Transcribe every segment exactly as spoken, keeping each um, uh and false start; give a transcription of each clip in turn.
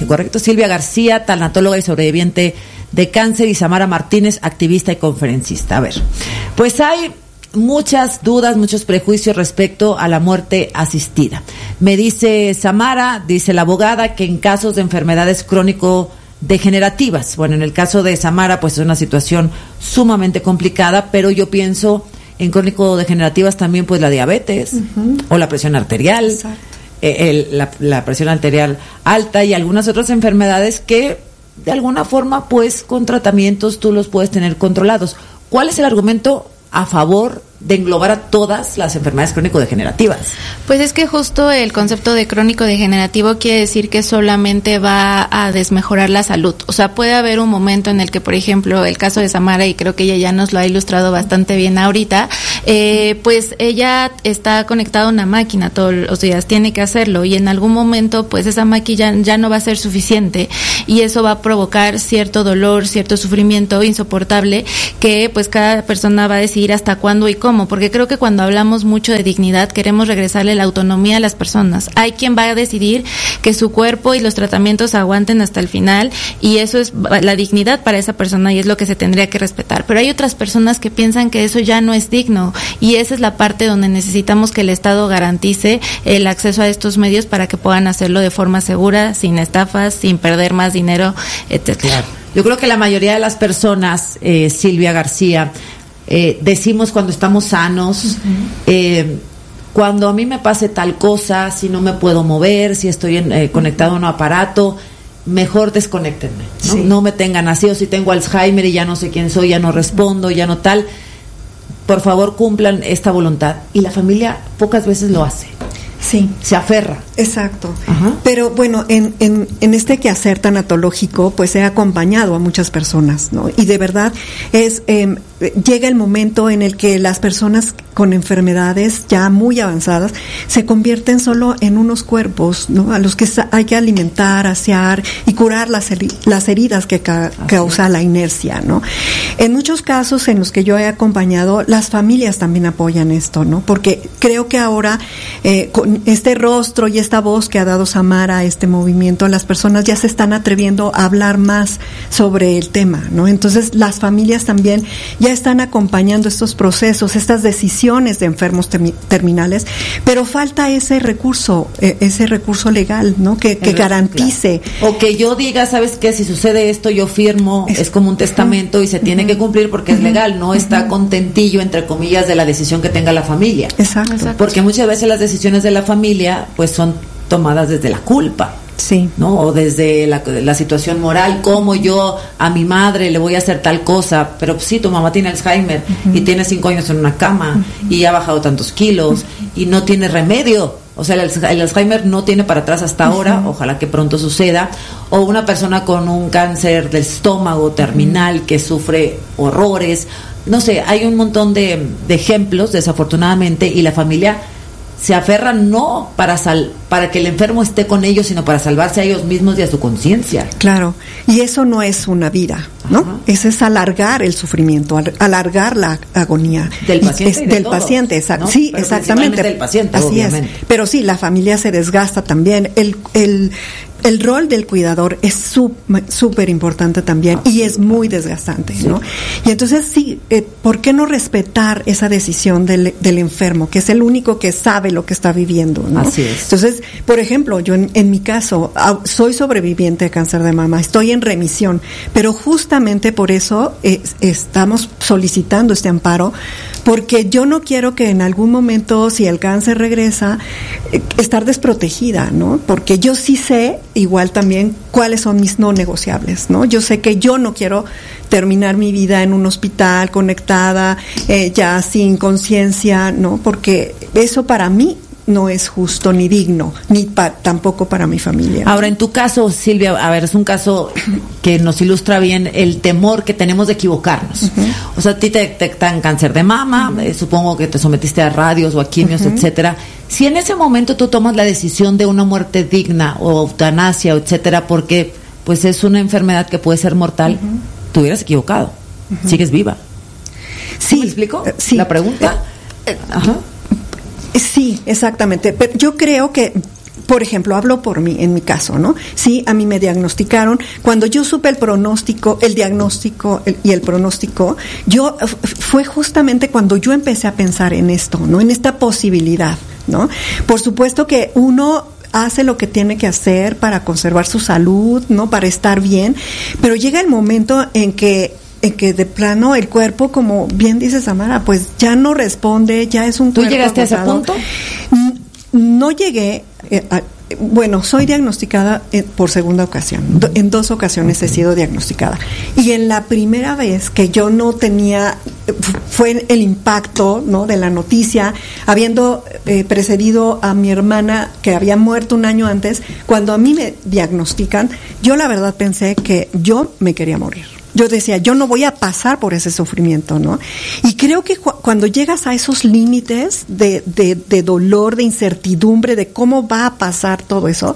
dije correcto, Silvia García, tanatóloga y sobreviviente de cáncer, y Samara Martínez, activista y conferencista. A ver, pues hay muchas dudas, muchos prejuicios respecto a la muerte asistida. Me dice Samara, dice la abogada, que en casos de enfermedades crónico-degenerativas, bueno, en el caso de Samara, pues es una situación sumamente complicada, pero yo pienso en crónico-degenerativas también, pues la diabetes, uh-huh, o la presión arterial, eh, el, la, la presión arterial alta y algunas otras enfermedades que de alguna forma, pues con tratamientos tú los puedes tener controlados. ¿Cuál es el argumento a favor de englobar a todas las enfermedades crónico-degenerativas? Pues es que justo el concepto de crónico-degenerativo quiere decir que solamente va a desmejorar la salud. O sea, puede haber un momento en el que, por ejemplo, el caso de Samara, y creo que ella ya nos lo ha ilustrado bastante bien ahorita, eh, pues ella está conectada a una máquina todos los días, tiene que hacerlo, y en algún momento, pues esa máquina ya no va a ser suficiente, y eso va a provocar cierto dolor, cierto sufrimiento insoportable, que pues cada persona va a decidir hasta cuándo y cómo. Porque creo que cuando hablamos mucho de dignidad queremos regresarle la autonomía a las personas. Hay quien va a decidir que su cuerpo y los tratamientos aguanten hasta el final, y eso es la dignidad para esa persona y es lo que se tendría que respetar. Pero hay otras personas que piensan que eso ya no es digno, y esa es la parte donde necesitamos que el Estado garantice el acceso a estos medios para que puedan hacerlo de forma segura, sin estafas, sin perder más dinero, etcétera. Claro. Yo creo que la mayoría de las personas, eh, Silvia García, Eh, decimos cuando estamos sanos, uh-huh, eh, cuando a mí me pase tal cosa, si no me puedo mover, si estoy en, eh, conectado a un aparato, mejor desconéctenme, ¿no? Sí. No me tengan así, o si tengo Alzheimer y ya no sé quién soy, ya no respondo, ya no tal. Por favor, cumplan esta voluntad. Y la familia pocas veces lo hace. Sí. Se aferra. Exacto. Ajá. Pero bueno, en, en, en este quehacer tanatológico, pues he acompañado a muchas personas, ¿no? Y de verdad es eh, llega el momento en el que las personas con enfermedades ya muy avanzadas se convierten solo en unos cuerpos, ¿no? A los que hay que alimentar, asear y curar las, las heridas que ca causa la inercia, ¿no? En muchos casos en los que yo he acompañado, las familias también apoyan esto, ¿no? Porque creo que ahora eh, con este rostro y esta voz que ha dado Samara a este movimiento, las personas ya se están atreviendo a hablar más sobre el tema, ¿no? Entonces las familias también ya están acompañando estos procesos, estas decisiones de enfermos termi terminales, pero falta ese recurso, eh, ese recurso legal, ¿no? Que, que garantice. Claro. O que yo diga, ¿sabes qué? Si sucede esto, yo firmo, es, es como un testamento uh-huh, y se tiene uh-huh, que cumplir porque uh-huh, es legal, no uh-huh, está contentillo, entre comillas, de la decisión que tenga la familia. Exacto. Exacto. Porque muchas veces las decisiones de la familia, pues son tomadas desde la culpa. Sí. ¿No? O desde la, la situación moral, cómo yo a mi madre le voy a hacer tal cosa, pero sí, tu mamá tiene Alzheimer uh-huh, y tiene cinco años en una cama uh-huh, y ha bajado tantos kilos uh-huh, y no tiene remedio. O sea, el, el Alzheimer no tiene para atrás hasta uh-huh, ahora, ojalá que pronto suceda. O una persona con un cáncer del estómago terminal uh-huh, que sufre horrores. No sé, hay un montón de, de ejemplos, desafortunadamente, y la familia se aferran no para sal, para que el enfermo esté con ellos, sino para salvarse a ellos mismos y a su conciencia. Claro, y eso no es una vida, ¿no? Ajá. Eso es alargar el sufrimiento, alargar la agonía del paciente, es, y de del todos, paciente, exacto. ¿no? Sí, pero exactamente. Del paciente, así obviamente. Es. Pero sí, la familia se desgasta también. El el El rol del cuidador es súper importante también y es muy desgastante, ¿no? Sí. Y entonces sí, eh, ¿por qué no respetar esa decisión del, del enfermo, que es el único que sabe lo que está viviendo, ¿no? Así es. Entonces, por ejemplo, yo en, en mi caso soy sobreviviente de cáncer de mama, estoy en remisión, pero justamente por eso eh, estamos solicitando este amparo, porque yo no quiero que en algún momento, si el cáncer regresa, eh, estar desprotegida, ¿no? Porque yo sí sé igual también cuáles son mis no negociables, ¿no? Yo sé que yo no quiero terminar mi vida en un hospital conectada, eh, ya sin conciencia, ¿no? Porque eso para mí no es justo ni digno, ni pa tampoco para mi familia. Ahora, en tu caso, Silvia, a ver, es un caso que nos ilustra bien el temor que tenemos de equivocarnos. Uh-huh. O sea, a ti te detectan cáncer de mama, uh-huh, eh, supongo que te sometiste a radios o a quimios, uh-huh, etcétera. Si en ese momento tú tomas la decisión de una muerte digna o eutanasia, etcétera, porque pues es una enfermedad que puede ser mortal, uh-huh, te hubieras equivocado. Uh-huh. Sigues viva. Sí. ¿Me explico? Uh, sí. La pregunta. Uh, uh, Ajá. Sí, exactamente. Pero yo creo que por ejemplo, hablo por mí, en mi caso, ¿no? Sí, a mí me diagnosticaron. Cuando yo supe el pronóstico, el diagnóstico el, y el pronóstico, yo fue justamente cuando yo empecé a pensar en esto, ¿no? En esta posibilidad, ¿no? Por supuesto que uno hace lo que tiene que hacer para conservar su salud, ¿no? Para estar bien, pero llega el momento en que en que de plano el cuerpo, como bien dice Samara, pues ya no responde, ya es un ¿Tú cuerpo llegaste agotado. a ese punto? No llegué, eh, a, bueno, soy diagnosticada eh, por segunda ocasión. Do, en dos ocasiones he sido diagnosticada. Y en la primera vez que yo no tenía, fue el impacto, ¿no? De la noticia, habiendo eh, precedido a mi hermana que había muerto un año antes, cuando a mí me diagnostican, yo la verdad pensé que yo me quería morir. Yo decía, yo no voy a pasar por ese sufrimiento, ¿no? Y creo que cu- cuando llegas a esos límites de, de, de dolor, de incertidumbre, de cómo va a pasar todo eso,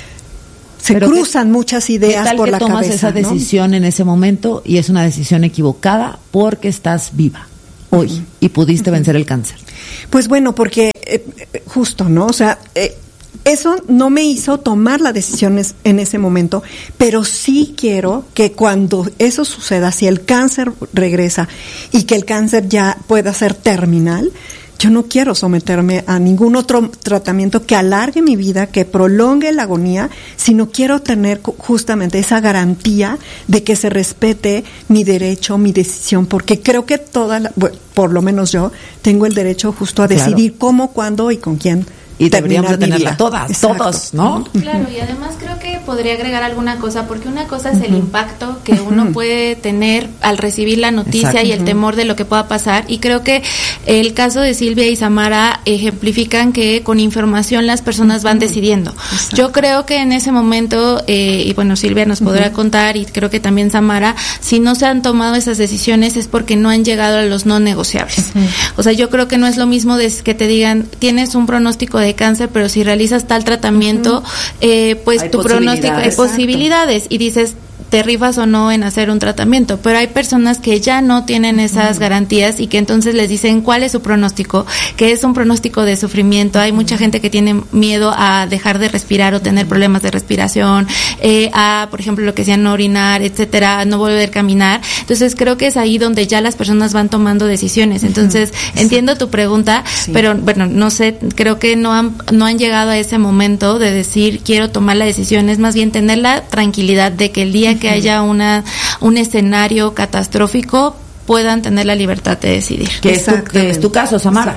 se Pero cruzan que, muchas ideas ¿qué tal por que la tomas cabeza, esa ¿no? decisión en ese momento y es una decisión equivocada porque estás viva hoy uh-huh. y pudiste uh-huh. vencer el cáncer? Pues bueno, porque eh, justo, ¿no? O sea, eh, eso no me hizo tomar las decisiones en ese momento, pero sí quiero que cuando eso suceda, si el cáncer regresa y que el cáncer ya pueda ser terminal, yo no quiero someterme a ningún otro tratamiento que alargue mi vida, que prolongue la agonía, sino quiero tener justamente esa garantía de que se respete mi derecho, mi decisión, porque creo que toda, la, bueno, por lo menos yo, tengo el derecho justo a decidir claro. cómo, cuándo y con quién. Y deberíamos de tenerla todas, Exacto. todos, ¿no? Claro, y además creo que podría agregar alguna cosa, porque una cosa es uh-huh. el impacto que uno uh-huh. puede tener al recibir la noticia Exacto. y el temor de lo que pueda pasar, y creo que el caso de Silvia y Samara ejemplifican que con información las personas van decidiendo. Exacto. Yo creo que en ese momento, eh, y bueno, Silvia nos podrá uh-huh. contar, y creo que también Samara, si no se han tomado esas decisiones es porque no han llegado a los no negociables. Uh-huh. O sea, yo creo que no es lo mismo de que te digan, tienes un pronóstico de cáncer, pero si realizas tal tratamiento, uh-huh. eh, pues hay tu pronóstico, hay Exacto. posibilidades, y dices, te rifas o no en hacer un tratamiento, pero hay personas que ya no tienen esas uh-huh. garantías y que entonces les dicen cuál es su pronóstico, que es un pronóstico de sufrimiento. Hay uh-huh. mucha gente que tiene miedo a dejar de respirar o tener uh-huh. problemas de respiración, eh, a, por ejemplo, lo que sea no orinar, etcétera, no volver a caminar. Entonces creo que es ahí donde ya las personas van tomando decisiones. Entonces uh-huh. entiendo tu pregunta, sí. pero bueno, no sé, creo que no han, no han llegado a ese momento de decir quiero tomar la decisión, es más bien tener la tranquilidad de que el día que haya una un escenario catastrófico puedan tener la libertad de decidir. Que es tu, que es tu caso, Samara.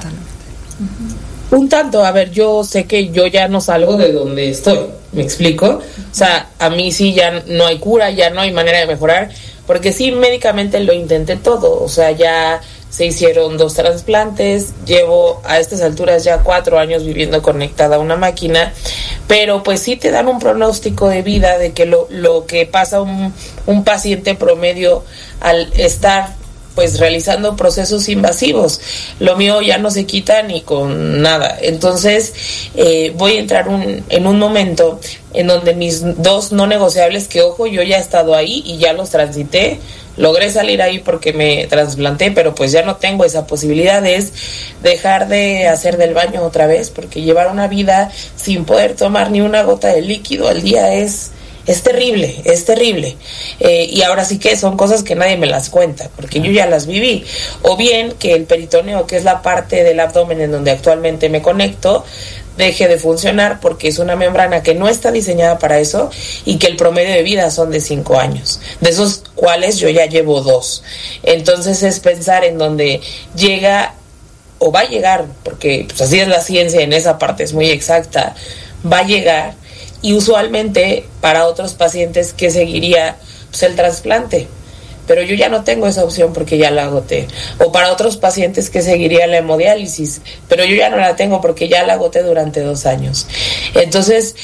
Uh-huh. Un tanto, a ver, yo sé que yo ya no salgo de donde estoy, ¿me explico? O sea, a mí sí ya no hay cura, ya no hay manera de mejorar, porque sí médicamente lo intenté todo, o sea, ya se hicieron dos trasplantes, llevo a estas alturas ya cuatro años viviendo conectada a una máquina, pero pues sí te dan un pronóstico de vida de que lo, lo que pasa un, un paciente promedio al estar pues realizando procesos invasivos, lo mío ya no se quita ni con nada. Entonces eh, voy a entrar un, en un momento en donde mis dos no negociables, que ojo, yo ya he estado ahí y ya los transité, logré salir ahí porque me trasplanté, pero pues ya no tengo esa posibilidad, es dejar de hacer del baño otra vez, porque llevar una vida sin poder tomar ni una gota de líquido al día es es terrible, es terrible. Eh, y ahora sí que son cosas que nadie me las cuenta, porque yo ya las viví. O bien que el peritoneo, que es la parte del abdomen en donde actualmente me conecto, deje de funcionar porque es una membrana que no está diseñada para eso, y que el promedio de vida son de cinco años, de esos cuales yo ya llevo dos. Entonces es pensar en donde llega o va a llegar, porque pues así es la ciencia, en esa parte es muy exacta, va a llegar. Y usualmente para otros pacientes que seguiría pues, el trasplante, pero yo ya no tengo esa opción porque ya la agoté. O para otros pacientes que seguiría la hemodiálisis, pero yo ya no la tengo porque ya la agoté durante dos años. Entonces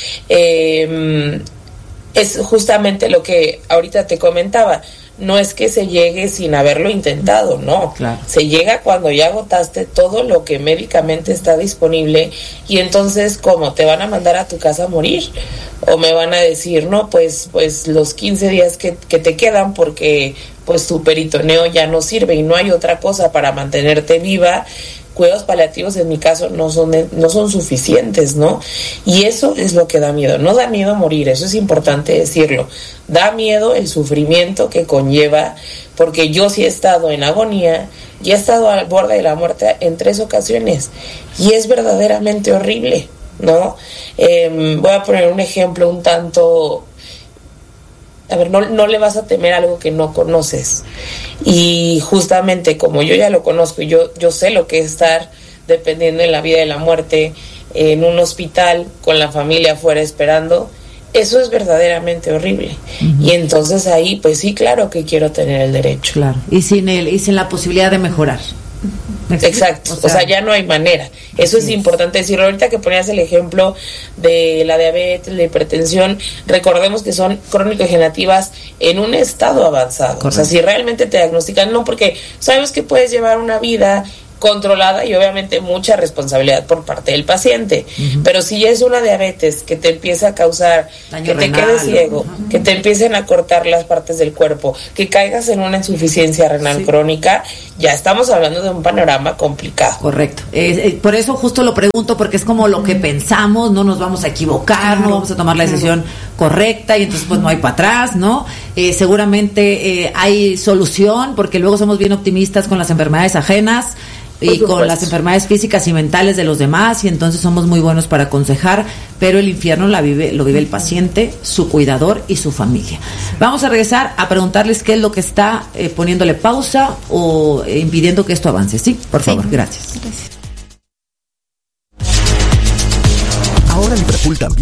eh, es justamente lo que ahorita te comentaba. No es que se llegue sin haberlo intentado, no. Claro. Se llega cuando ya agotaste todo lo que médicamente está disponible, y entonces, ¿cómo? ¿Te van a mandar a tu casa a morir? O me van a decir, no, pues pues los quince días que, que te quedan, porque pues tu peritoneo ya no sirve y no hay otra cosa para mantenerte viva cuidados paliativos en mi caso no son, no son suficientes, ¿no? Y eso es lo que da miedo. No da miedo morir, eso es importante decirlo. Da miedo el sufrimiento que conlleva, porque yo sí he estado en agonía y he estado al borde de la muerte en tres ocasiones y es verdaderamente horrible, ¿no? Eh, voy a poner un ejemplo un tanto... A ver, no, no le vas a temer algo que no conoces. Y justamente como yo ya lo conozco y yo, yo sé lo que es estar dependiendo en la vida y la muerte en un hospital con la familia afuera esperando, eso es verdaderamente horrible. Uh-huh. Y entonces ahí, pues sí, claro que quiero tener el derecho. Claro, y sin el, y sin la posibilidad de mejorar. Exacto, o sea, o sea, ya no hay manera. Eso es, es importante decirlo. Ahorita que ponías el ejemplo de la diabetes, la hipertensión, recordemos que son crónico-degenerativas en un estado avanzado. Correcto. O sea, si realmente te diagnostican, no, porque sabes que puedes llevar una vida controlada y obviamente mucha responsabilidad por parte del paciente, uh-huh. pero si ya es una diabetes que te empieza a causar daño que renal, te quedes ciego, uh-huh. que te empiecen a cortar las partes del cuerpo, que caigas en una insuficiencia renal sí. crónica, ya estamos hablando de un panorama complicado. Correcto, eh, eh, por eso justo lo pregunto, porque es como lo que pensamos, no nos vamos a equivocar, claro. no vamos a tomar la decisión claro. correcta y entonces pues no hay para atrás, ¿no? Eh, seguramente eh, hay solución, porque luego somos bien optimistas con las enfermedades ajenas y con las enfermedades físicas y mentales de los demás, y entonces somos muy buenos para aconsejar, pero el infierno la vive, lo vive el paciente, su cuidador y su familia. Vamos a regresar a preguntarles qué es lo que está eh, poniéndole pausa o eh, impidiendo que esto avance. Sí, por favor, sí. Gracias. Gracias. Ahora Liverpool también